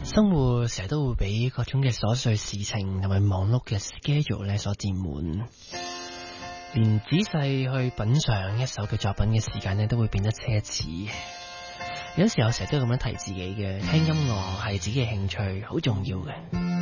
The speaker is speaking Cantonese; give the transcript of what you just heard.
生活成日都會俾各種嘅瑣碎事情同埋忙碌嘅 schedule 咧所佔滿，連仔細去品嘗一首嘅作品嘅時間咧都會變得奢侈。有時候成日都咁樣提自己嘅，聽音樂係自己嘅興趣，好重要嘅。